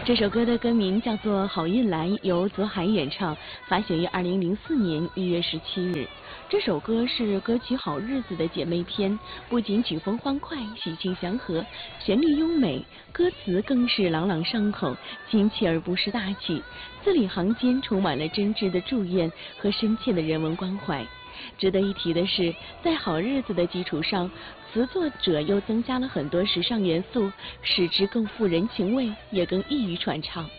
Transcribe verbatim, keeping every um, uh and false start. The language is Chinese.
这首歌的歌名叫做《好运来》，由泽海演唱，发行于二零零四年一月十七日。这首歌是歌曲《好日子》的姐妹篇，不仅曲风欢快、喜庆祥和，旋律优美，歌词更是朗朗上口，亲切而不失大气，字里行间充满了真挚的祝愿和深切的人文关怀。值得一提的是，在《好日子》的基础上，词作者又增加了很多时尚元素，使之更富人情味，也更易于传唱。